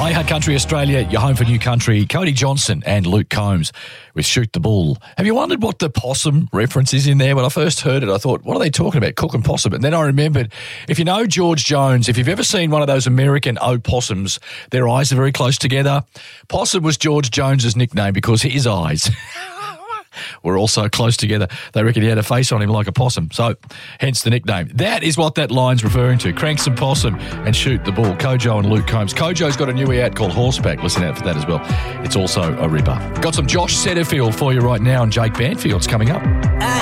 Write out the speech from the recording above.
Hey, Hard Country Australia, your home for new country. Cody Johnson and Luke Combs with Shoot the Bull. Have you wondered what the possum reference is in there? When I first heard it, I thought, what are they talking about? Cook and possum. And then I remembered, if you know George Jones, if you've ever seen one of those American opossums, their eyes are very close together. Possum was George Jones's nickname because his eyes were also close together. They reckon he had a face on him like a possum. So, hence the nickname. That is what that line's referring to. Crank some possum and shoot the bull. Kojo and Luke Combs. Kojo's got a new out called Horseback. Listen out for that as well. It's also a ripper. Got some Josh Setterfield for you right now, and Jake Banfield's coming up.